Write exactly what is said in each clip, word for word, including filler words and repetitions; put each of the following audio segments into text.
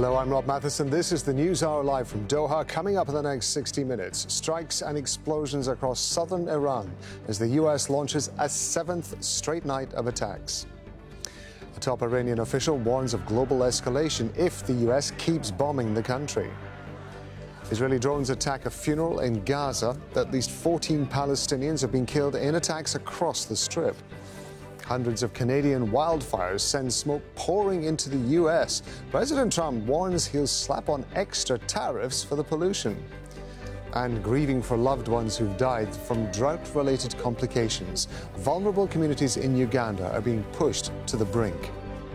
Hello, I'm Rob Matheson. This is the News Hour live from Doha. Coming up in the next sixty minutes, strikes and explosions across southern Iran as the U S launches a seventh straight night of attacks. A top Iranian official warns of global escalation if the U S keeps bombing the country. Israeli drones attack a funeral in Gaza. At least fourteen Palestinians have been killed in attacks across the Strip. Hundreds of Canadian wildfires send smoke pouring into the U S. President Trump warns he'll slap on extra tariffs for the pollution. And grieving for loved ones who've died from drought-related complications. Vulnerable communities in Uganda are being pushed to the brink.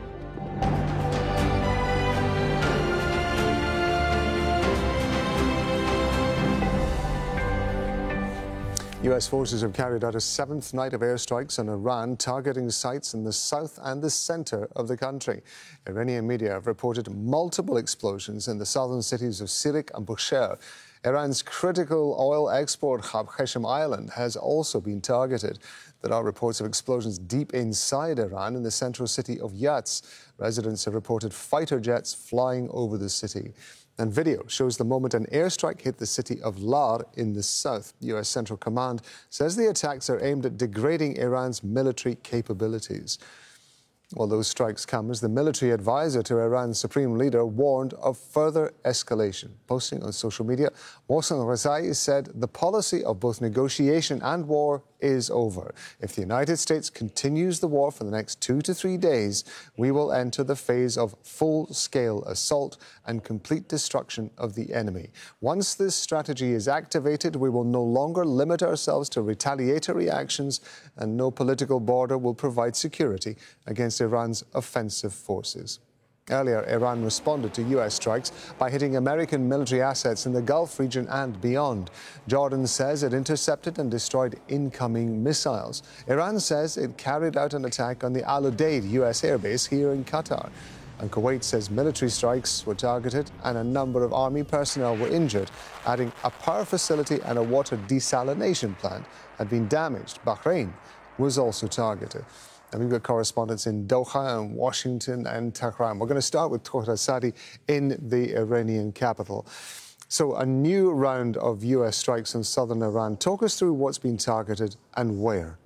U S forces have carried out a seventh night of airstrikes on Iran, targeting sites in the south and the center of the country. Iranian media have reported multiple explosions in the southern cities of Sirik and Bushehr. Iran's critical oil export hub, Qeshm Island, has also been targeted. There are reports of explosions deep inside Iran in the central city of Yazd. Residents have reported fighter jets flying over the city. And video shows the moment an airstrike hit the city of Lar in the south. U S Central Command says the attacks are aimed at degrading Iran's military capabilities. Well, those strikes come as the military advisor to Iran's supreme leader warned of further escalation. Posting on social media, Mohsen Rezai said the policy of both negotiation and war is over. If the United States continues the war for the next two to three days, we will enter the phase of full-scale assault and complete destruction of the enemy. Once this strategy is activated, we will no longer limit ourselves to retaliatory actions, and no political border will provide security against Iran's offensive forces. Earlier, Iran responded to U S strikes by hitting American military assets in the Gulf region and beyond. Jordan says it intercepted and destroyed incoming missiles. Iran says it carried out an attack on the Al Udeid U S airbase here in Qatar. And Kuwait says military strikes were targeted and a number of army personnel were injured, adding a power facility and a water desalination plant had been damaged. Bahrain was also targeted. And we've got correspondents in Doha and Washington and Tehran. We're going to start with Tohra Sadi in the Iranian capital. So a new round of U S strikes in southern Iran. Talk us through what's been targeted and where.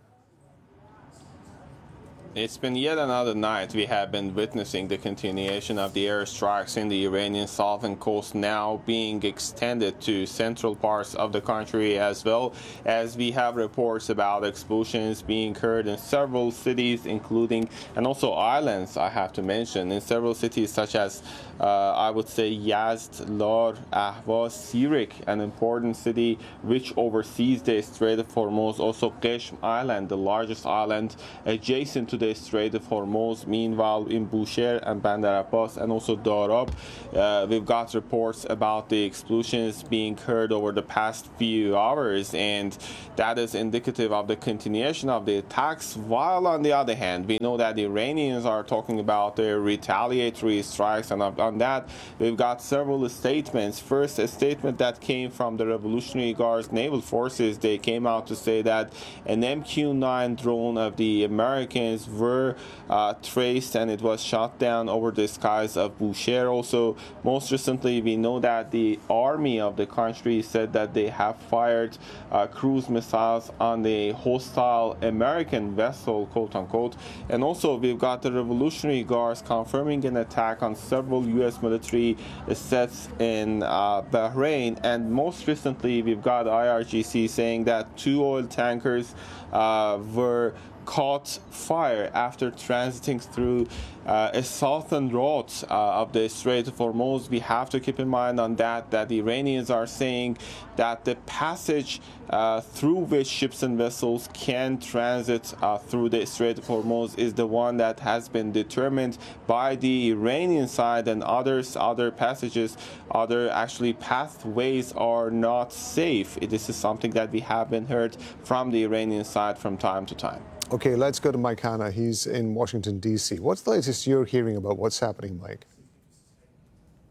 It's been yet another night we have been witnessing the continuation of the airstrikes in the Iranian southern coast, now being extended to central parts of the country, as well as we have reports about explosions being heard in several cities, including, and also islands, I have to mention, in several cities such as, uh, I would say, Yazd, Lar, Ahvaz, Sirik, an important city which oversees the Strait of Hormuz, also Qeshm Island, the largest island adjacent to the Strait of Hormuz. Meanwhile, in Bushehr and Bandar Abbas and also Darab, uh, we've got reports about the explosions being heard over the past few hours, and that is indicative of the continuation of the attacks. While on the other hand, we know that the Iranians are talking about their retaliatory strikes, and on that, we've got several statements. First, a statement that came from the Revolutionary Guards Naval Forces. They came out to say that an M Q nine drone of the Americans were uh, traced and it was shot down over the skies of Bushehr. Also, most recently, we know that the army of the country said that they have fired uh, cruise missiles on the hostile American vessel, quote unquote. And also, we've got the Revolutionary Guards confirming an attack on several U S military assets in uh, Bahrain. And most recently, we've got I R G C saying that two oil tankers uh, were caught fire after transiting through uh, a southern route uh, of the Strait of Hormuz. We have to keep in mind on that that the Iranians are saying that the passage uh, through which ships and vessels can transit uh, through the Strait of Hormuz is the one that has been determined by the Iranian side, and others, other passages, other actually pathways are not safe. This is something that we have been heard from the Iranian side from time to time. Okay, let's go to Mike Hanna. He's in Washington, D C. What's the latest you're hearing about what's happening, Mike?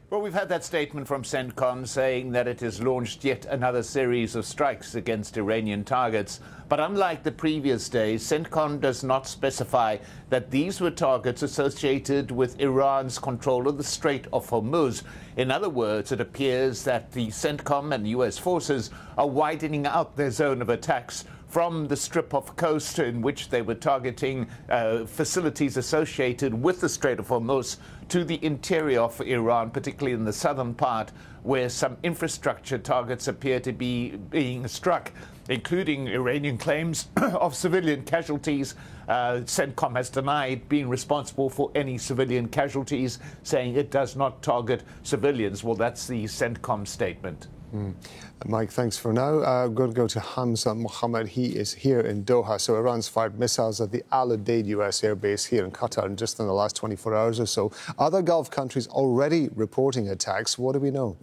Well, we've had that statement from CENTCOM saying that it has launched yet another series of strikes against Iranian targets. But unlike the previous days, CENTCOM does not specify that these were targets associated with Iran's control of the Strait of Hormuz. In other words, it appears that the CENTCOM and U S forces are widening out their zone of attacks from the strip of coast in which they were targeting uh, facilities associated with the Strait of Hormuz to the interior of Iran, particularly in the southern part, where some infrastructure targets appear to be being struck, including Iranian claims of civilian casualties. Uh, CENTCOM has denied being responsible for any civilian casualties, saying it does not target civilians. Well, that's the CENTCOM statement. Mm. Mike, thanks for now. Uh, I'm going to go to Hamza Mohammed. He is here in Doha. So Iran's fired missiles at the Al Udeid U S airbase here in Qatar in just in the last twenty-four hours or so. Other Gulf countries already reporting attacks. What do we know?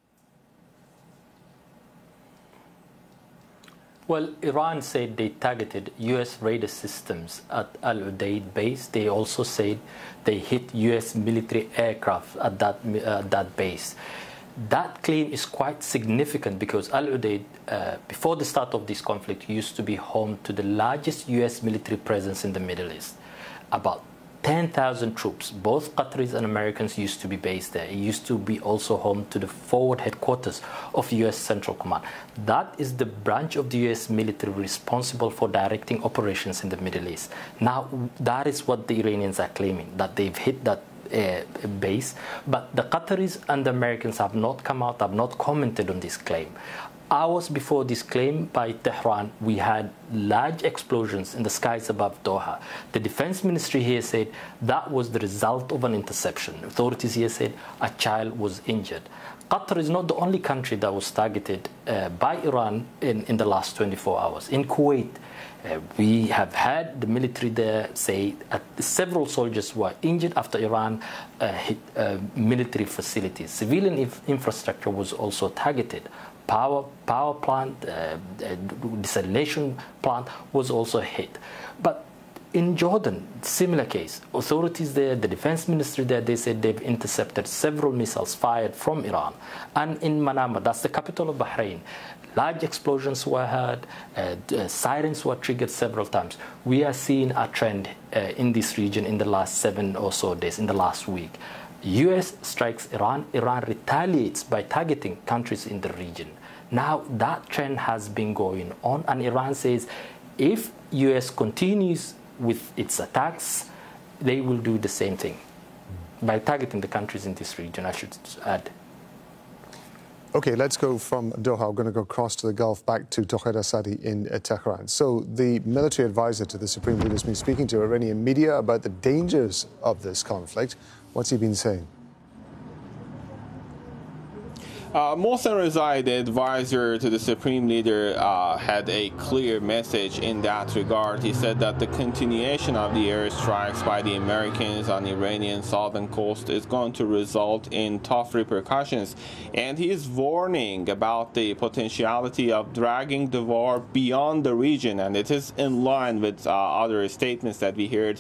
Well, Iran said they targeted U S radar systems at Al Udeid base. They also said they hit U S military aircraft at that, uh, that base. That claim is quite significant because Al Udeid, uh, before the start of this conflict, used to be home to the largest U S military presence in the Middle East. About ten thousand troops, both Qataris and Americans, used to be based there. It used to be also home to the forward headquarters of U S Central Command. That is the branch of the U S military responsible for directing operations in the Middle East. Now, that is what the Iranians are claiming, that they've hit that Uh, base, but the Qataris and the Americans have not come out, have not commented on this claim. Hours before this claim by Tehran, we had large explosions in the skies above Doha. The defense ministry here said that was the result of an interception. Authorities here said a child was injured. Qatar is not the only country that was targeted uh, by Iran in, in the last twenty-four hours. In Kuwait, Uh, we have had the military there say that several soldiers were injured after Iran uh, hit uh, military facilities. Civilian inf infrastructure was also targeted. Power, power plant, uh, uh, desalination plant was also hit. But in Jordan, similar case. Authorities there, the defense ministry there, they said they've intercepted several missiles fired from Iran. And in Manama, that's the capital of Bahrain, large explosions were heard, uh, uh, sirens were triggered several times. We are seeing a trend uh, in this region in the last seven or so days, in the last week. U S strikes Iran, Iran retaliates by targeting countries in the region. Now that trend has been going on, and Iran says if U S continues with its attacks, they will do the same thing by targeting the countries in this region, I should add. Okay, let's go from Doha. We're going to go across to the Gulf, back to Tauhid Asadi in uh, Tehran. So the military advisor to the Supreme Leader has been speaking to Iranian media about the dangers of this conflict. What's he been saying? Uh, Mohsen Rezai, the advisor to the Supreme Leader, uh, had a clear message in that regard. He said that the continuation of the airstrikes by the Americans on the Iranian southern coast is going to result in tough repercussions. And he is warning about the potentiality of dragging the war beyond the region. And it is in line with uh, other statements that we heard